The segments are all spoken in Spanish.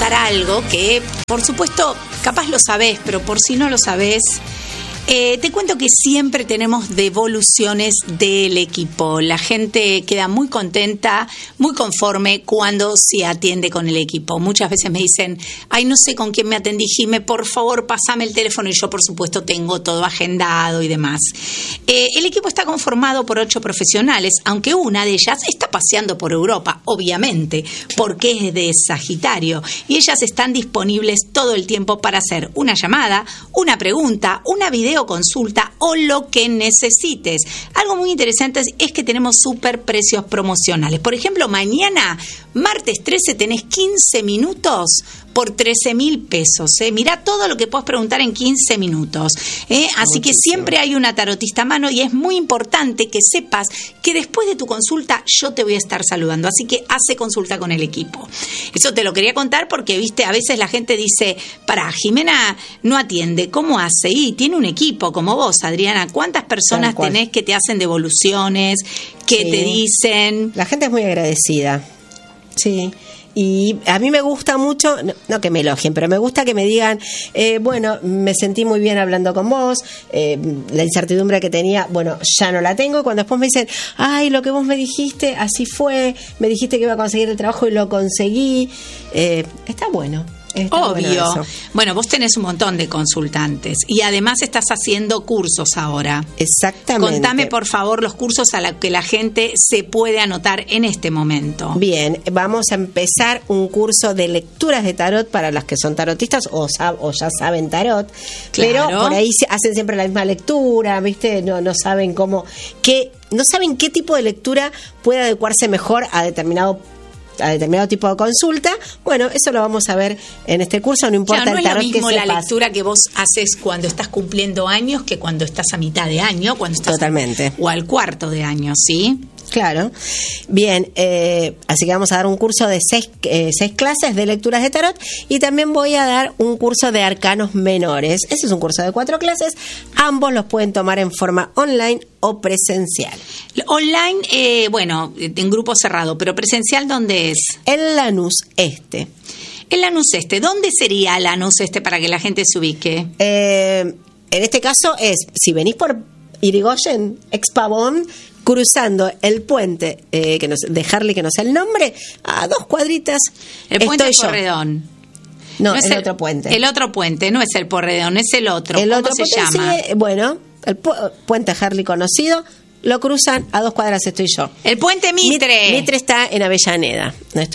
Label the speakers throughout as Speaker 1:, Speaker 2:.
Speaker 1: contar algo que, por supuesto, capaz lo sabés, pero por si no lo sabés, te cuento que siempre tenemos devoluciones del equipo. La gente queda muy contenta, muy conforme cuando se atiende con el equipo. Muchas veces me dicen, ay, no sé con quién me atendí, Jime, por favor, pasame el teléfono. Y yo, por supuesto, tengo todo agendado y demás. El equipo está conformado por 8 profesionales, aunque una de ellas está paseando por Europa, obviamente, porque es de Sagitario. Y ellas están disponibles todo el tiempo para hacer una llamada, una pregunta, una videoconsulta o lo que necesites. Algo muy interesante es que tenemos súper precios promocionales. Por ejemplo, mañana, martes 13, tenés 15 minutos por 13.000 pesos. Mirá todo lo que puedes preguntar en 15 minutos. Así que siempre hay una tarotista a mano y es muy importante que sepas que después de tu consulta yo te voy a estar saludando. Así que hace consulta con el equipo. Eso te lo quería contar porque, viste, a veces la gente dice, pará, Jimena no atiende. ¿Cómo hace? Y tiene un equipo como vos, Adriana. ¿Cuántas personas tenés que te hacen devoluciones, que te dicen?
Speaker 2: La gente es muy agradecida. Sí. Y a mí me gusta mucho, no que me elogien, pero me gusta que me digan, bueno, me sentí muy bien hablando con vos, la incertidumbre que tenía, bueno, ya no la tengo. Cuando después me dicen, ay, lo que vos me dijiste, así fue, me dijiste que iba a conseguir el trabajo y lo conseguí, está bueno.
Speaker 1: Obvio. Bueno, vos tenés un montón de consultantes y además estás haciendo cursos ahora.
Speaker 2: Exactamente.
Speaker 1: Contame, por favor, los cursos a los que la gente se puede anotar en este momento.
Speaker 2: Bien, vamos a empezar un curso de lecturas de tarot para las que son tarotistas o ya saben tarot, claro. Pero por ahí hacen siempre la misma lectura, ¿viste? No saben no saben qué tipo de lectura puede adecuarse mejor a determinado tipo de consulta. Bueno, eso lo vamos a ver en este curso. No importa,
Speaker 1: claro, no
Speaker 2: el tarot,
Speaker 1: es lo mismo
Speaker 2: que
Speaker 1: la lectura que vos haces cuando estás cumpliendo años que cuando estás a mitad de año, cuando estás
Speaker 2: totalmente
Speaker 1: o al cuarto de año, ¿sí?
Speaker 2: Claro. Bien, así que vamos a dar un curso de 6 clases de lecturas de tarot y también voy a dar un curso de arcanos menores. Ese es un curso de 4 clases. Ambos los pueden tomar en forma online o presencial.
Speaker 1: Online, bueno, en grupo cerrado, pero presencial, ¿dónde es?
Speaker 2: En Lanús Este.
Speaker 1: En Lanús Este. ¿Dónde sería Lanús Este para que la gente se ubique?
Speaker 2: En este caso si venís por Irigoyen, Expavón, cruzando el puente de Harley, que no sé el nombre, a 2 cuadritas.
Speaker 1: El puente de Porredón.
Speaker 2: No, es el otro puente.
Speaker 1: El otro puente, no es el Porredón, es el otro. ¿Cómo se llama?
Speaker 2: Bueno, el puente Harley conocido, lo cruzan, a 2 cuadras estoy yo.
Speaker 1: El puente Mitre.
Speaker 2: Mitre está en Avellaneda. Esto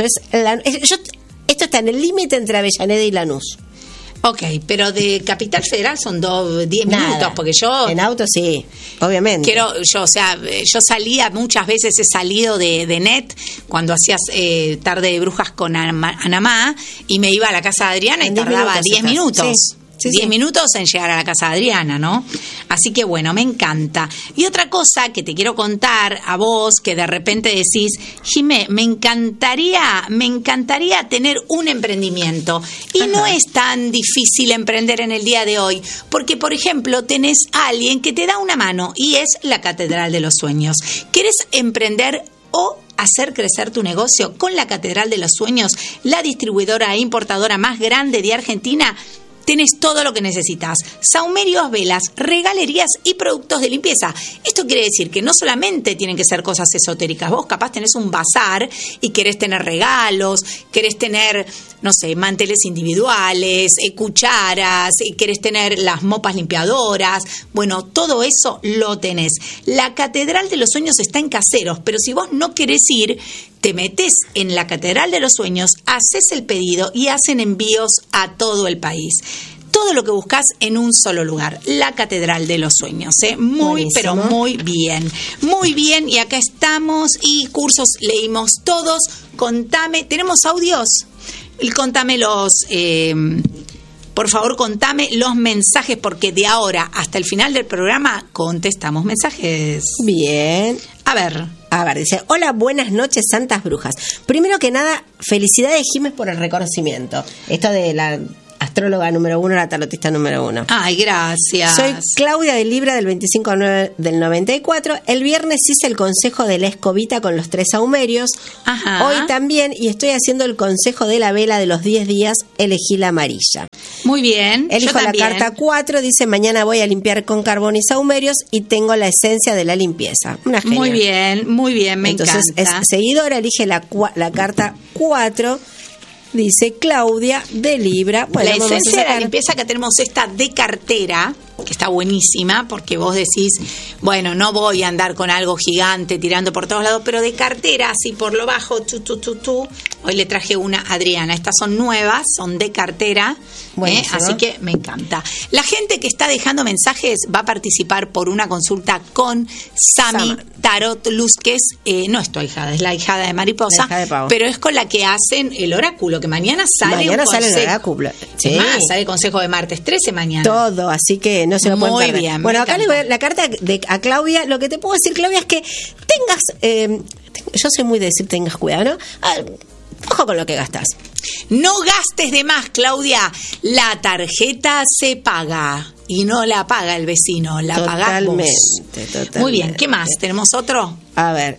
Speaker 2: está en el límite entre Avellaneda y Lanús.
Speaker 1: Ok, pero de Capital Federal son 10 minutos, porque yo...
Speaker 2: En auto sí, obviamente.
Speaker 1: Yo salía, muchas veces he salido de NET, cuando hacías Tarde de Brujas con Anamá, y me iba a la casa de Adriana y tardaba 10 minutos. Sí. 10 minutos en llegar a la casa de Adriana, ¿no? Así que bueno, me encanta. Y otra cosa que te quiero contar a vos, que de repente decís, Jimé, me encantaría tener un emprendimiento. Y Ajá. No es tan difícil emprender en el día de hoy, porque, por ejemplo, tenés a alguien que te da una mano y es la Catedral de los Sueños. ¿Querés emprender o hacer crecer tu negocio con la Catedral de los Sueños, la distribuidora e importadora más grande de Argentina? Tenés todo lo que necesitas: sahumerios, velas, regalerías y productos de limpieza. Esto quiere decir que no solamente tienen que ser cosas esotéricas. Vos capaz tenés un bazar y querés tener regalos, querés tener, no sé, manteles individuales, cucharas, querés tener las mopas limpiadoras. Bueno, todo eso lo tenés. La Catedral de los Sueños está en Caseros, pero si vos no querés ir, te metés en la Catedral de los Sueños, haces el pedido y hacen envíos a todo el país. Todo lo que buscas en un solo lugar, la Catedral de los Sueños. Muy, Buenísimo. Pero muy bien. Muy bien, y acá estamos, y cursos leímos todos. Contame, ¿tenemos audios? Contame por favor, contame los mensajes, porque de ahora hasta el final del programa contestamos mensajes.
Speaker 2: Bien.
Speaker 1: A ver,
Speaker 2: dice, hola, buenas noches, santas brujas. Primero que nada, felicidades, Jiménez, por el reconocimiento. Esto de la astróloga número 1, la tarotista número 1.
Speaker 1: Ay, gracias.
Speaker 2: Soy Claudia de Libra del 25/9 del 94. El viernes hice el consejo de la escobita con los 3 saumerios.
Speaker 1: Ajá.
Speaker 2: Hoy también, y estoy haciendo el consejo de la vela de los 10 días, elegí la amarilla.
Speaker 1: Muy bien.
Speaker 2: Elijo la carta 4, dice mañana voy a limpiar con carbón y saumerios y tengo la esencia de la limpieza. Una genia.
Speaker 1: Muy bien, me
Speaker 2: Entonces,
Speaker 1: encanta.
Speaker 2: es seguidora, elige la carta 4, dice Claudia de Libra. Bueno,
Speaker 1: la esencia de la limpieza, que tenemos esta de cartera, que está buenísima, porque vos decís, bueno, no voy a andar con algo gigante tirando por todos lados, pero de cartera, así por lo bajo, Hoy le traje una a Adriana. Estas son nuevas, son de cartera, así que me encanta. La gente que está dejando mensajes va a participar por una consulta con Sami Tarot Luz, que es, no es tu ahijada, es la hijada de Mariposa,
Speaker 2: la hija de Pau,
Speaker 1: pero es con la que hacen el oráculo, que mañana sale
Speaker 2: el oráculo.
Speaker 1: Sí. Más, sale el consejo de martes 13 mañana.
Speaker 2: Todo, así que no se lo pueden perder.
Speaker 1: Muy bien.
Speaker 2: Bueno, acá le voy a la carta a Claudia. Lo que te puedo decir, Claudia, es que tengas, yo soy muy de decir tengas cuidado, ¿no? Ojo con lo que gastas.
Speaker 1: No gastes de más, Claudia. La tarjeta se paga y no la paga el vecino, la pagás vos. Totalmente. Muy bien, ¿qué más? ¿Tenemos otro?
Speaker 2: A ver,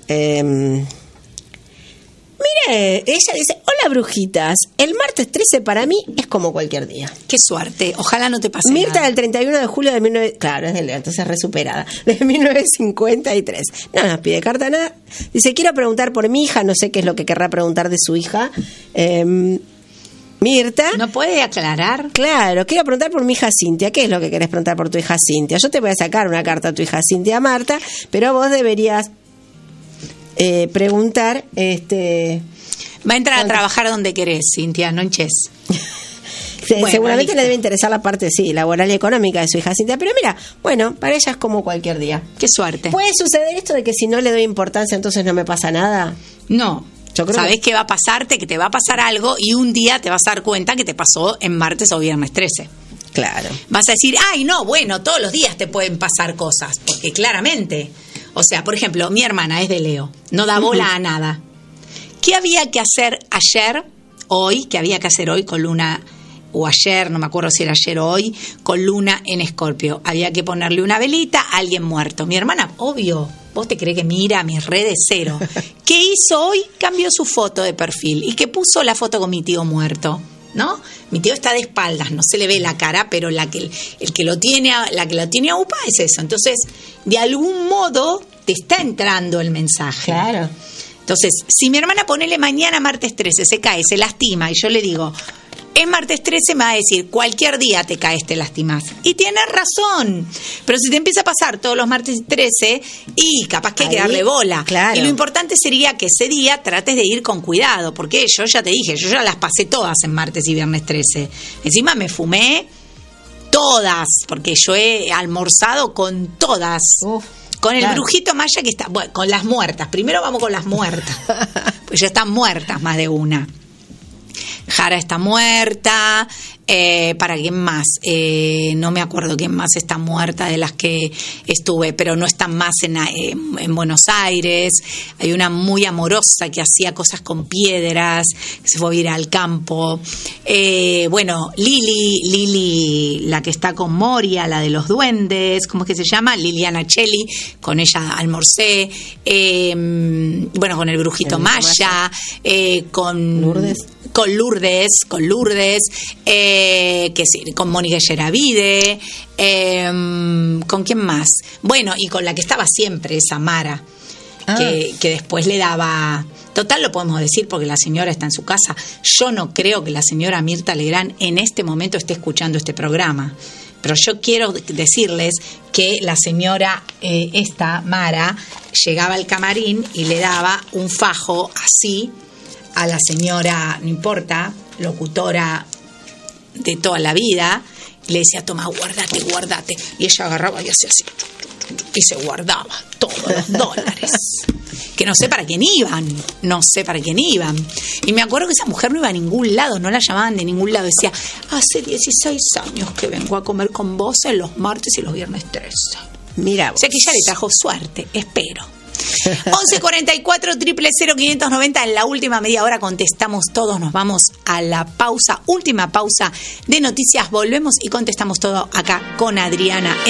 Speaker 2: mire, ella dice, hola brujitas, el martes 13 para mí es como cualquier día.
Speaker 1: Qué suerte, ojalá no te pase
Speaker 2: Mirta
Speaker 1: nada.
Speaker 2: del 31 de julio de 19... Claro, es de Leo, entonces resuperada. De 1953. No nos pide carta nada. Dice, quiero preguntar por mi hija, no sé qué es lo que querrá preguntar de su hija. Mirta.
Speaker 1: ¿No puede aclarar?
Speaker 2: Claro, quiero preguntar por mi hija Cintia. ¿Qué es lo que querés preguntar por tu hija Cintia? Yo te voy a sacar una carta a tu hija Cintia, Marta, pero vos deberías preguntar...
Speaker 1: Va a entrar a trabajar donde querés, Cintia, no hinches.
Speaker 2: Bueno, seguramente le debe interesar la parte, laboral y económica de su hija Cintia, pero mira, bueno, para ella es como cualquier día.
Speaker 1: Qué suerte.
Speaker 2: ¿Puede suceder esto de que si no le doy importancia entonces no me pasa nada?
Speaker 1: No. ¿Sabés qué va a pasarte? Que te va a pasar algo y un día te vas a dar cuenta que te pasó en martes o viernes 13.
Speaker 2: Claro.
Speaker 1: Vas a decir, ay, no, bueno, todos los días te pueden pasar cosas, porque claramente, o sea, por ejemplo, mi hermana es de Leo, no da bola a nada. ¿Qué había que hacer hoy con Luna, o ayer, no me acuerdo si era ayer o hoy, con Luna en Escorpio? Había que ponerle una velita a alguien muerto. Mi hermana, obvio, vos te crees que mira mis redes, cero. ¿Qué hizo hoy? Cambió su foto de perfil y que puso la foto con mi tío muerto, ¿no? Mi tío está de espaldas, no se le ve la cara, pero la que lo tiene a UPA es eso. Entonces, de algún modo te está entrando el mensaje.
Speaker 2: Claro.
Speaker 1: Entonces, si mi hermana ponele mañana martes 13, se cae, se lastima, y yo le digo, es martes 13, me va a decir, cualquier día te caes, te lastimas. Y tienes razón. Pero si te empieza a pasar todos los martes 13, y capaz que hay que darle bola.
Speaker 2: Claro.
Speaker 1: Y lo importante sería que ese día trates de ir con cuidado, porque yo ya te dije, yo ya las pasé todas en martes y viernes 13. Encima me fumé todas, porque yo he almorzado con todas. Con el brujito maya que está... Bueno, con las muertas. Primero vamos con las muertas. Pues ya están muertas más de una. Jara está muerta. ¿Para quién más? No me acuerdo quién más está muerta de las que estuve, pero no están más en Buenos Aires. Hay una muy amorosa que hacía cosas con piedras, que se fue a ir al campo. Bueno, Lili, la que está con Moria, la de los duendes, ¿cómo es que se llama? Liliana Cheli, con ella almorcé. Bueno, con el brujito Maya, con Lourdes. Con Lourdes, con Mónica Yeravide, ¿con quién más? Bueno, y con la que estaba siempre, esa Mara, que después le daba... Total, lo podemos decir porque la señora está en su casa. Yo no creo que la señora Mirta Legrand en este momento esté escuchando este programa. Pero yo quiero decirles que la señora, esta Mara, llegaba al camarín y le daba un fajo así a la señora, no importa, locutora de toda la vida, y le decía, toma, guardate. Y ella agarraba y hacía así, y se guardaba todos los dólares. Que no sé para quién iban. Y me acuerdo que esa mujer no iba a ningún lado, no la llamaban de ningún lado. Decía, hace 16 años que vengo a comer con vos en los martes y los viernes 13.
Speaker 2: Mira vos.
Speaker 1: O sea que ya le trajo suerte, espero. 1144-000-590. En la última media hora contestamos todos. Nos vamos a la pausa, última pausa de noticias. Volvemos y contestamos todo acá con Adriana.